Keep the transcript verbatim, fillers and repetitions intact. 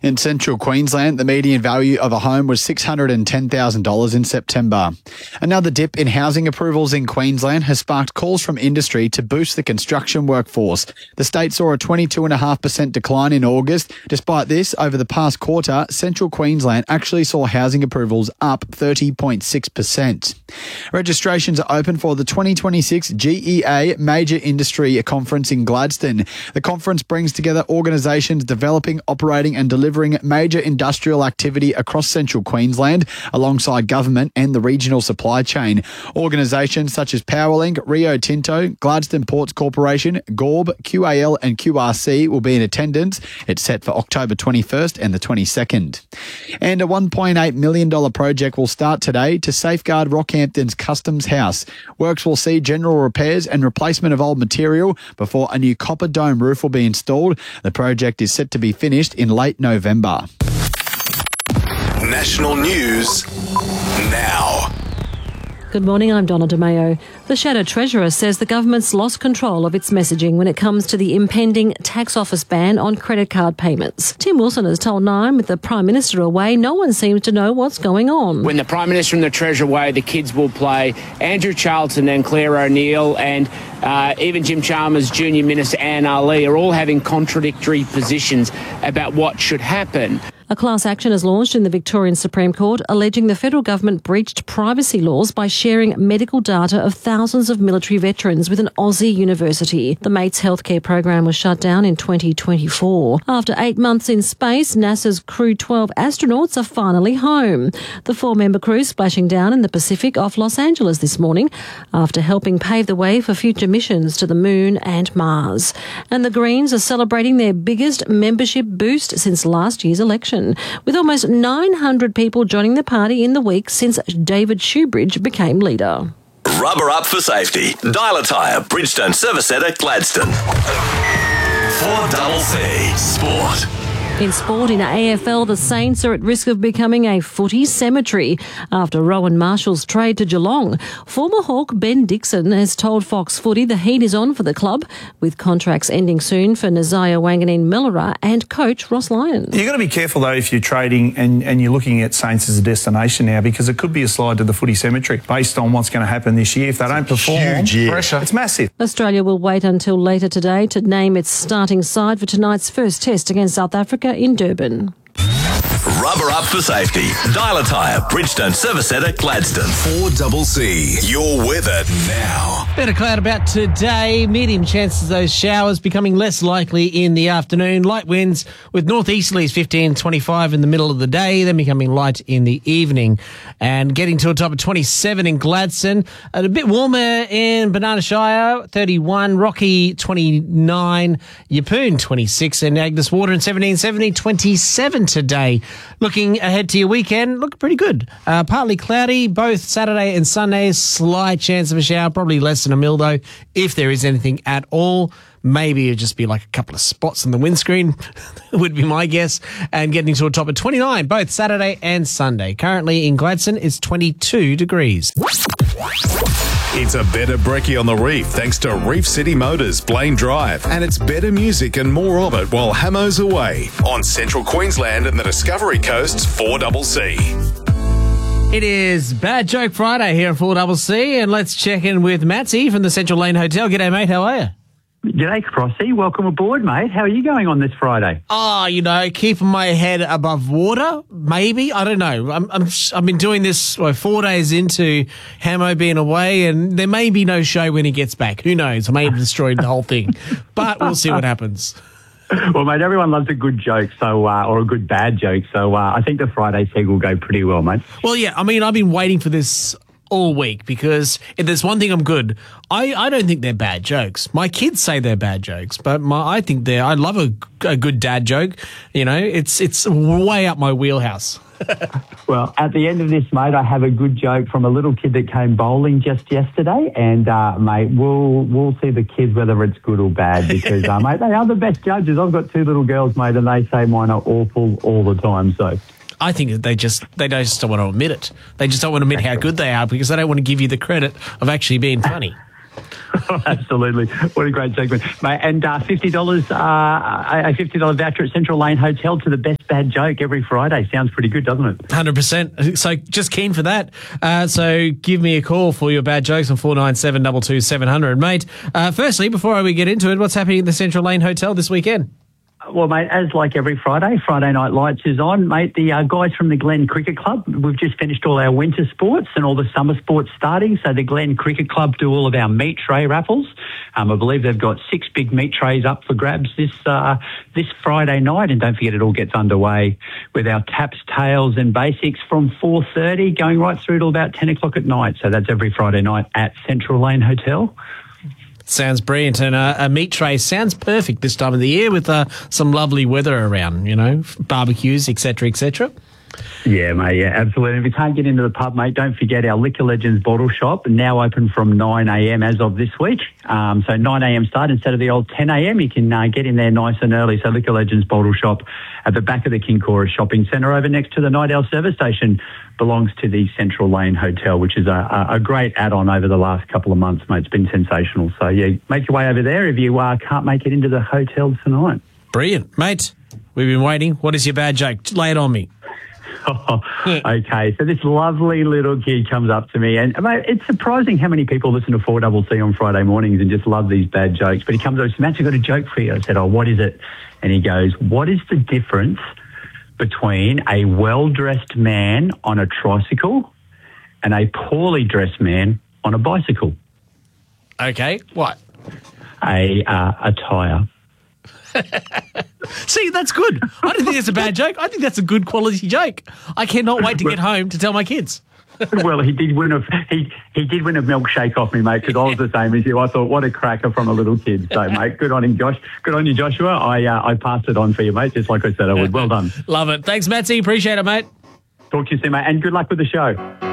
In central Queensland, the median value of a home was six hundred ten thousand dollars in September. Another dip in housing approvals in Queensland has sparked calls from industry to boost the construction workforce. The state saw a twenty-two point five percent decline in August. Despite this, over the past quarter, central Queensland actually saw housing approvals up thirty point six percent. Registrations are open for the twenty twenty-six G E A Major Industry Conference in Gladstone. The conference brings together organisations developing, operating and delivering major industrial activity across central Queensland alongside government and the regional supply chain. Organisations such as Powerlink, Rio Tinto, Gladstone Ports Corporation, Gorb, Q A L and Q R C will be in attendance. It's set for October twenty-first and the twenty-second. And a one point eight million dollars project will start today to safeguard Rockhampton's Customs House. Works will see general repairs and replacement of old material before a new copper dome roof will be installed. The project is set to be finished in late November. National news now. Good morning, I'm Donna DeMayo. The Shadow Treasurer says the government's lost control of its messaging when it comes to the impending tax office ban on credit card payments. Tim Wilson has told Nine, with the Prime Minister away, no one seems to know what's going on. When the Prime Minister and the Treasurer away, the kids will play. Andrew Charlton and Claire O'Neill and uh, even Jim Chalmers, Junior Minister Anne Ali are all having contradictory positions about what should happen. A class action is launched in the Victorian Supreme Court alleging the federal government breached privacy laws by sharing medical data of thousands of military veterans with an Aussie university. The Mates healthcare program was shut down in twenty twenty-four. After eight months in space, NASA's Crew twelve astronauts are finally home. The four-member crew splashing down in the Pacific off Los Angeles this morning after helping pave the way for future missions to the Moon and Mars. And the Greens are celebrating their biggest membership boost since last year's election, with almost nine hundred people joining the party in the week since David Shoebridge became leader. Rubber up for safety. Dial a Tyre, Bridgestone Service Centre, Gladstone. four C C Sport. In sport, in A F L, the Saints are at risk of becoming a footy cemetery after Rowan Marshall's trade to Geelong. Former Hawk Ben Dixon has told Fox Footy the heat is on for the club, with contracts ending soon for Nazaya Wanganeen-Milera and coach Ross Lyons. You've got to be careful, though, if you're trading and, and you're looking at Saints as a destination now, because it could be a slide to the footy cemetery based on what's going to happen this year. If they don't perform, huge year. Pressure. It's massive. Australia will wait until later today to name its starting side for tonight's first test against South Africa in Durban. Rubber up for safety. Dial a Tyre, Bridgestone Service Centre, Gladstone. four C C. Your weather now. Better cloud about today. Medium chances of those showers becoming less likely in the afternoon. Light winds with northeasterlies fifteen to twenty-five in the middle of the day, then becoming light in the evening. And getting to a top of twenty-seven in Gladstone. And a bit warmer in Banana Shire, thirty-one. Rocky, twenty-nine. Yeppoon, twenty-six. And Agnes Water in seventeen seventy, twenty-seven today. Looking ahead to your weekend, look pretty good. Uh, partly cloudy, both Saturday and Sunday. Slight chance of a shower, probably less than a mil though, if there is anything at all. Maybe it'd just be like a couple of spots on the windscreen, would be my guess. And getting to a top of twenty-nine, both Saturday and Sunday. Currently in Gladstone, it's twenty-two degrees. It's a better brekkie on the reef thanks to Reef City Motors, Blaine Drive. And it's better music and more of it while Hamo's away on Central Queensland and the Discovery Coast's four C C. It is Bad Joke Friday here at four C C, and let's check in with Matsy from the Central Lane Hotel. G'day, mate. How are you? G'day, Crossy. Welcome aboard, mate. How are you going on this Friday? Oh, you know, keeping my head above water, maybe. I don't know. I'm, I'm, I've been doing this well, four days into Hamo being away, and there may be no show when he gets back. Who knows? I may have destroyed the whole thing. But we'll see what happens. Well, mate, everyone loves a good joke, so uh, or a good bad joke, so uh, I think the Friday seg will go pretty well, mate. Well, yeah, I mean, I've been waiting for this all week because if there's one thing I'm good, I, I don't think they're bad jokes. My kids say they're bad jokes, but my, I think they're, I love a, a good dad joke. You know, it's it's way up my wheelhouse. Well, at the end of this, mate, I have a good joke from a little kid that came bowling just yesterday, and uh, mate, we'll we'll see the kids whether it's good or bad because, uh, mate, they are the best judges. I've got two little girls, mate, and they say mine are awful all the time. So. I think that they just they just don't want to admit it. They just don't want to admit how good they are because they don't want to give you the credit of actually being funny. Absolutely. What a great segment, mate. And uh, fifty dollars, uh, a fifty dollars voucher at Central Lane Hotel to the best bad joke every Friday. Sounds pretty good, doesn't it? one hundred percent. So just keen for that. Uh, so give me a call for your bad jokes on four nine seven two two seven zero zero, mate. Uh, firstly, before we get into it, what's happening at the Central Lane Hotel this weekend? Well, mate, as like every Friday, Friday Night Lights is on. Mate, the uh, guys from the Glen Cricket Club, we've just finished all our winter sports and all the summer sports starting. So the Glen Cricket Club do all of our meat tray raffles. Um, I believe they've got six big meat trays up for grabs this uh, this Friday night. And don't forget, it all gets underway with our taps, tails and basics from four thirty going right through till about ten o'clock at night. So that's every Friday night at Central Lane Hotel. Sounds brilliant. And uh, a meat tray sounds perfect this time of the year with uh, some lovely weather around, you know, barbecues, et cetera, et cetera. Yeah, mate, yeah, absolutely. If you can't get into the pub, mate, don't forget our Liquor Legends bottle shop, now open from nine a.m. as of this week. Um, so nine a.m. start instead of the old ten a.m. You can uh, get in there nice and early. So Liquor Legends bottle shop at the back of the King Cora Shopping Centre over next to the Nidale service station belongs to the Central Lane Hotel, which is a, a great add-on over the last couple of months, mate. It's been sensational. So, yeah, make your way over there if you uh, can't make it into the hotel tonight. Brilliant. Mate, we've been waiting. What is your bad joke? Lay it on me. Oh, okay, so this lovely little kid comes up to me, and mate, it's surprising how many people listen to four C C on Friday mornings and just love these bad jokes. But he comes over, Matt, I've got a joke for you. I said, oh, what is it? And he goes, what is the difference between a well-dressed man on a tricycle and a poorly dressed man on a bicycle? Okay, what? A, uh, a tyre. See, that's good. I don't think that's a bad joke. I think that's a good quality joke. I cannot wait to get home to tell my kids. Well, he did win a he he did win a milkshake off me, mate, because I was the same as you. I thought, what a cracker from a little kid. So, mate, good on him, Josh. Good on you, Joshua. I uh, I passed it on for you, mate, just like I said I would. Well done. Love it. Thanks, Matsy. Appreciate it, mate. Talk to you soon, mate, and good luck with the show.